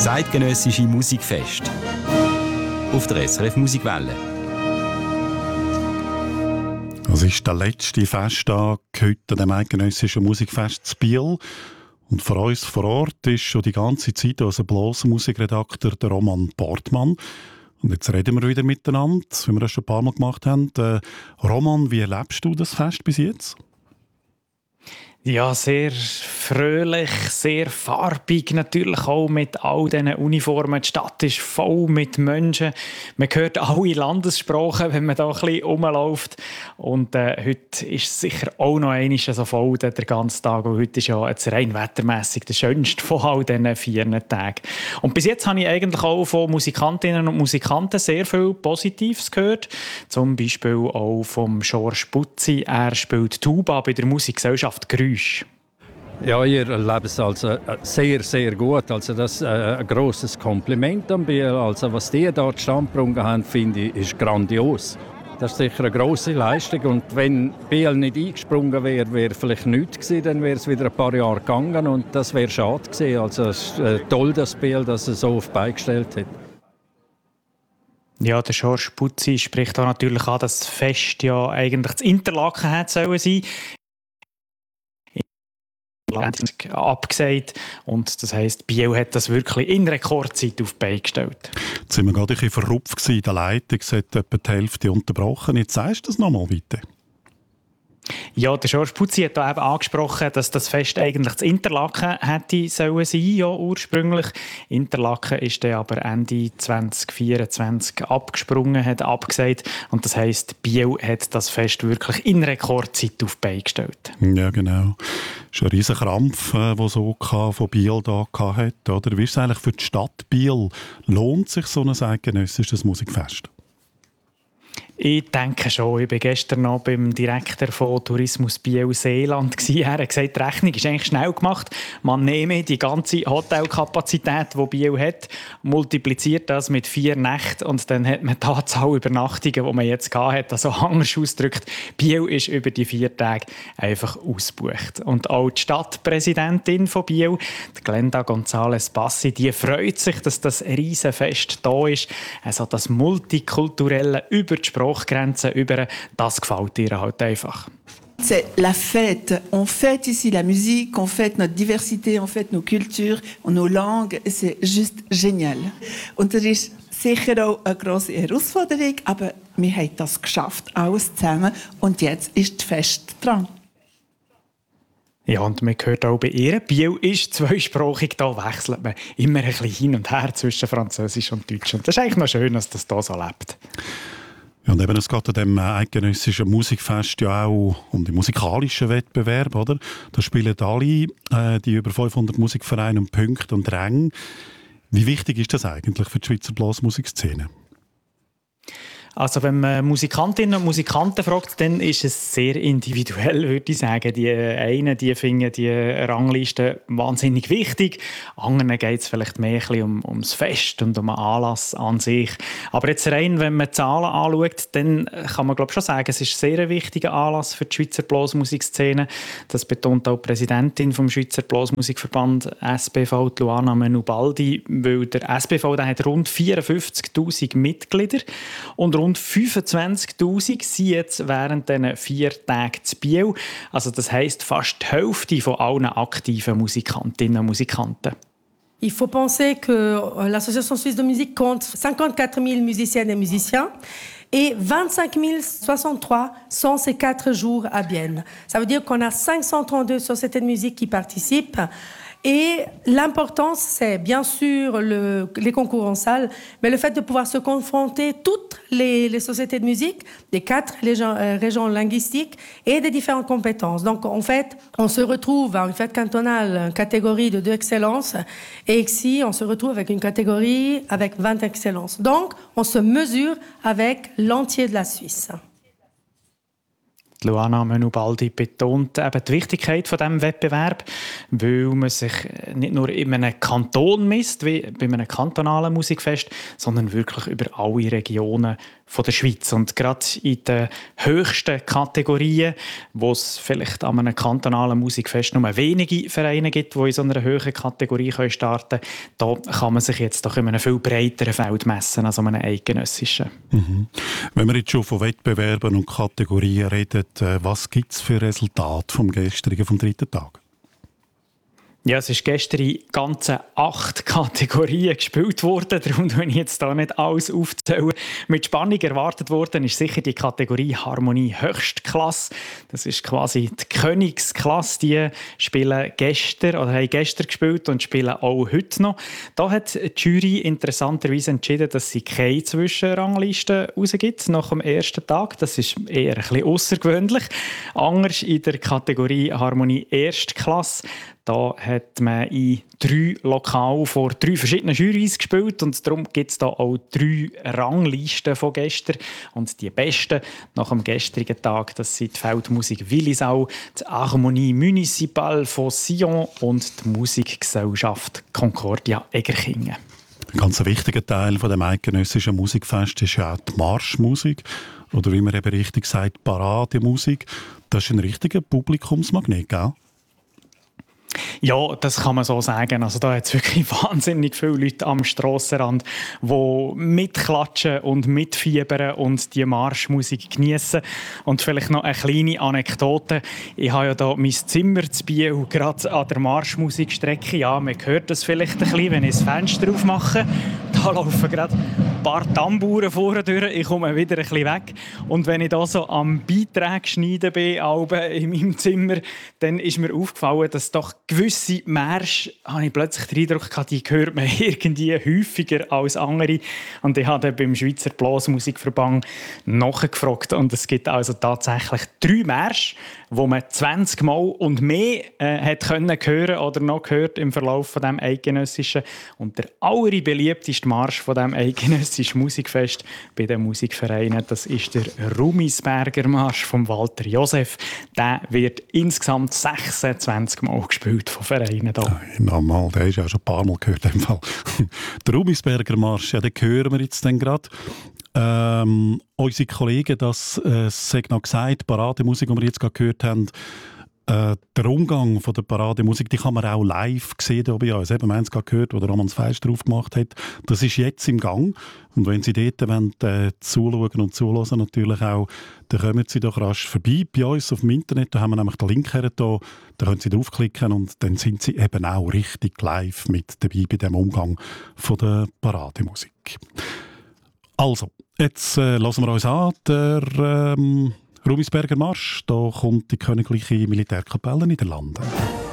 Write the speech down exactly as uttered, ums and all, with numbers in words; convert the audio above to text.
Zeitgenössische Musikfest auf der S R F Musikwelle. Es ist der letzte Festtag heute an dem eidgenössischen Musikfest zu Biel. Und für uns vor Ort ist schon die ganze Zeit unser Blasmusikredakteur der Roman Portmann. Und jetzt reden wir wieder miteinander, wie wir das schon ein paar Mal gemacht haben. Äh, Roman, wie erlebst du das Fest bis jetzt? Ja, sehr fröhlich, sehr farbig, natürlich auch mit all diesen Uniformen. Die Stadt ist voll mit Menschen. Man hört alle Landessprachen, wenn man da ein bisschen rumläuft. Und äh, heute ist es sicher auch noch einmal so voll, der ganze Tag. Und heute ist ja jetzt rein wettermässig der schönste von all diesen vier Tagen. Und bis jetzt habe ich eigentlich auch von Musikantinnen und Musikanten sehr viel Positives gehört. Zum Beispiel auch vom George Butzi. Er spielt Tuba bei der Musikgesellschaft Grün. Ja, ihr erlebt es also sehr, sehr gut. Also das ist äh, ein grosses Kompliment an Biel. Also was die dort standgebracht haben, finde ich, ist grandios. Das ist sicher eine grosse Leistung. Und wenn Biel nicht eingesprungen wäre, wäre vielleicht nichts gewesen, dann wäre es wieder ein paar Jahre gegangen und das wäre schade gewesen. Also es ist äh, toll, dass Biel das so auf die Beine gestellt hat. Ja, der George Butzi spricht auch natürlich an, dass das Fest ja eigentlich zu Interlaken hätte sollen sein. Abgesagt. Und das heisst, Biel hat das wirklich in Rekordzeit auf die Beine gestellt. Jetzt waren wir gerade ein bisschen verrupft in der Leitung, es hat etwa die Hälfte unterbrochen. Jetzt sagst du das nochmal bitte. Ja, der George Butzi hat da eben angesprochen, dass das Fest eigentlich zu Interlaken hätte sollen sein, ja, ursprünglich. Interlaken ist dann aber Ende zwanzig vierundzwanzig abgesprungen, hat abgesagt. Und das heisst, Biel hat das Fest wirklich in Rekordzeit auf die Beine gestellt. Ja, genau. Das ist ein riesiger Krampf, der so von Biel da hatte. Oder? Wie ist es eigentlich für die Stadt Biel? Lohnt sich so ein eidgenössisches Musikfest? Ich denke schon. Ich war gestern noch beim Direktor von Tourismus Biel-Seeland. Er hat gesagt, die Rechnung ist eigentlich schnell gemacht. Man nehme die ganze Hotelkapazität, die Biel hat, multipliziert das mit vier Nächten und dann hat man die Anzahl Übernachtungen, die man jetzt hatte. Also anders ausgedrückt, Biel ist über die vier Tage einfach ausgebucht. Und auch die Stadtpräsidentin von Biel, die Glenda González Bassi, die freut sich, dass das Riesenfest da ist. Also das Multikulturelle über die Sprachgrenzen über, das gefällt ihr halt einfach. C'est la fête. On fête ici la musique, on fête notre diversité, on fête nos cultures, nos langues. C'est juste génial. Und das ist sicher auch eine grosse Herausforderung, aber wir haben das geschafft, alles zusammen. Und jetzt ist das Fest dran. Ja, und man hört auch bei ihr, Biel ist zweisprachig, da wechselt man immer ein bisschen hin und her zwischen Französisch und Deutsch. Und das ist eigentlich noch schön, dass das hier so lebt. Ja, und eben, es geht an diesem eidgenössischen Musikfest ja auch um die musikalischen Wettbewerbe, oder? Da spielen alle, äh, die über fünfhundert Musikvereine um Punkte und Ränge. Wie wichtig ist das eigentlich für die Schweizer Blasmusikszene? Also wenn man Musikantinnen und Musikanten fragt, dann ist es sehr individuell, würde ich sagen. Die einen die finden die Rangliste wahnsinnig wichtig, anderen geht es vielleicht mehr ein bisschen um, ums Fest und um den Anlass an sich. Aber jetzt rein, wenn man die Zahlen anschaut, dann kann man glaube ich schon sagen, es ist sehr ein wichtiger Anlass für die Schweizer Blasmusikszene. Das betont auch die Präsidentin vom Schweizer Blasmusikverband S B V, Luana Menubaldi, weil der S B V der hat rund vierundfünfzigtausend Mitglieder und rund fünfundzwanzigtausend sind jetzt während diesen vier Tagen zu Biel. Also das heisst, fast die Hälfte von allen aktiven Musikantinnen und Musikanten. Il faut penser que l'Association Suisse de Musique compte cinquante-quatre mille musiciennes et musiciens et vingt-cinq mille soixante-trois sont ces quatre jours à Bienne. Ça veut dire qu'on a cinq cent trente-deux sociétés de musique qui participent. Et l'importance, c'est bien sûr le, les concours en salle, mais le fait de pouvoir se confronter toutes les, les sociétés de musique des quatre régions, euh, régions linguistiques et des différentes compétences. Donc, en fait, on se retrouve à une fête cantonale, une catégorie de deux excellences, et ici, on se retrouve avec une catégorie avec vingt excellences. Donc, on se mesure avec l'entier de la Suisse. Luana Menubaldi betont eben die Wichtigkeit von diesem Wettbewerb, weil man sich nicht nur in einem Kanton misst, wie bei einem kantonalen Musikfest, sondern wirklich über alle Regionen von der Schweiz. Und gerade in den höchsten Kategorien, wo es vielleicht an einem kantonalen Musikfest nur wenige Vereine gibt, die in so einer höheren Kategorie starten können, da kann man sich jetzt doch in einem viel breiteren Feld messen als an einem eidgenössischen. Mhm. Wenn wir jetzt schon von Wettbewerben und Kategorien reden, was gibt es für Resultate vom gestrigen, vom dritten Tag? Ja, es ist gestern in ganzen acht Kategorien gespielt worden. Darum tue ich jetzt da nicht alles aufzählen. Mit Spannung erwartet worden ist sicher die Kategorie Harmonie Höchstklasse. Das ist quasi die Königsklasse. Die spielen gestern oder haben gestern gespielt und spielen auch heute noch. Da hat die Jury interessanterweise entschieden, dass sie keine Zwischenrangliste rausgibt nach dem ersten Tag. Das ist eher ein bisschen außergewöhnlich. Anders in der Kategorie Harmonie Erstklasse. Da hat man in drei Lokalen vor drei verschiedenen Jurys gespielt und darum gibt es da auch drei Ranglisten von gestern. Und die besten nach dem gestrigen Tag, das sind die Feldmusik Willisau, die Harmonie Municipale von Sion und die Musikgesellschaft Concordia Egerkingen. Ein ganz wichtiger Teil von dem eidgenössischen Musikfest ist ja auch die Marschmusik oder wie man eben richtig sagt, Parademusik. Das ist ein richtiger Publikumsmagnet, gell? Ja, das kann man so sagen. Also da hat es wirklich wahnsinnig viele Leute am Strassenrand, die mitklatschen und mitfiebern und die Marschmusik genießen. Und vielleicht noch eine kleine Anekdote. Ich habe ja da mein Zimmer zu Biel, gerade an der Marschmusikstrecke. Ja, man hört das vielleicht ein bisschen, wenn ich das Fenster aufmache. Da laufen gerade ein paar Tamburen vorne durch. Ich komme wieder ein bisschen weg. Und wenn ich da so am Beitrag schneiden bin, in meinem Zimmer, dann ist mir aufgefallen, dass doch gewisse Märsche, habe ich plötzlich den Eindruck gehabt, die hört man irgendwie häufiger als andere. Und ich habe dann beim Schweizer Blasmusikverband nachgefragt. Und es gibt also tatsächlich drei Märsche, die man zwanzig Mal und mehr äh, hat können hören oder noch gehört im Verlauf von dem eidgenössischen. Und der allerbeliebteste Marsch von dem eidgenössischen Musikfest bei den Musikvereinen, das ist der Rumisberger Marsch von Walter Josef. Der wird insgesamt sechsundzwanzig Mal gespielt von Vereinen hier. Nochmal, der ist ja schon ein paar Mal gehört. Im Fall. Der Rumisberger Marsch, ja, den hören wir jetzt dann gerade. Ähm, unsere Kollegen, das äh, sagt noch gesagt, Parademusik, die wir jetzt gerade gehört haben, äh, der Umgang von der Parademusik, die kann man auch live sehen hier bei uns. Eben, wir haben es gerade gehört, wo der Roman Feist drauf gemacht hat. Das ist jetzt im Gang. Und wenn Sie dort wollen, äh, zuschauen und zuhören natürlich auch, dann kommen Sie doch rasch vorbei bei uns auf dem Internet. Da haben wir nämlich den Link her, da, da können Sie draufklicken und dann sind Sie eben auch richtig live mit dabei bei dem Umgang von der Parademusik. Also, jetzt äh, hören wir uns an, der ähm, Rumisberger Marsch. Da kommt die Königliche Militärkapelle Niederlande.